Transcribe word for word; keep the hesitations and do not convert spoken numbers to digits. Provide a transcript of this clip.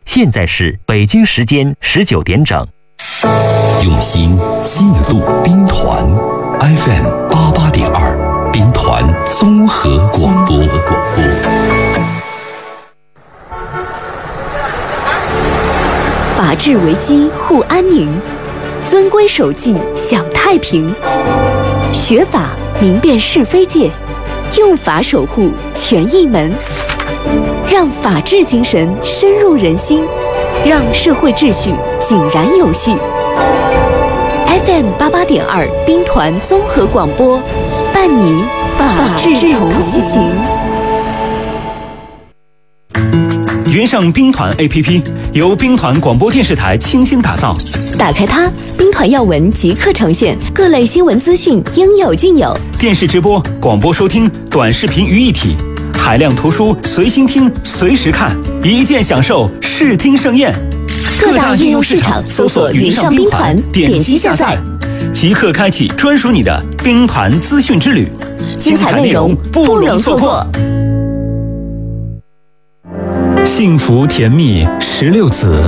现在是北京时间十九点整。 用心记录兵团 F M 八八点二，兵团综合广播。 法治为基护安宁，遵规守纪享太平。学法明辨是非界，用法守护权益门。让法治精神深入人心，让社会秩序井然有序。F M 八八点二兵团综合广播，伴你法治同行。 云上兵团 A P P 由兵团广播电视台倾心打造， 打开它，兵团要闻即刻呈现，各类新闻资讯应有尽有。 电视直播、广播收听、短视频于一体，海量图书随心听、随时看，一键享受视听盛宴。 各大应用市场搜索云上兵团，点击下载， 即刻开启专属你的兵团资讯之旅， 精彩内容不容错过。 幸福甜蜜十六子。